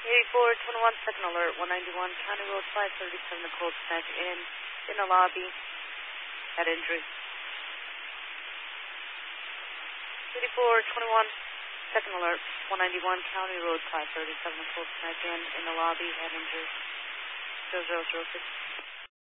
8421, second alert, 191 County Road 537, the cold snag in the lobby, had injury. 8421, second alert, 191 County Road 537, the cold snag in the lobby, had injury. 0006.